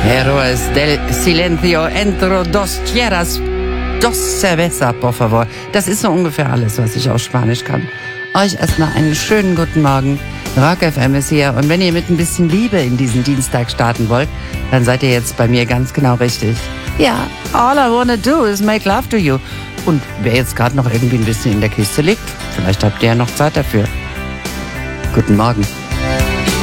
Héroes del silencio entre dos tierras, dos cerveza, por favor. Das ist so ungefähr alles, was ich auf Spanisch kann. Euch erstmal einen schönen guten Morgen. Rock FM ist hier. Und wenn ihr mit ein bisschen Liebe in diesen Dienstag starten wollt, dann seid ihr jetzt bei mir ganz genau richtig. Ja, all I wanna do is make love to you. Und wer jetzt gerade noch irgendwie ein bisschen in der Kiste liegt, vielleicht habt ihr ja noch Zeit dafür. Guten Morgen.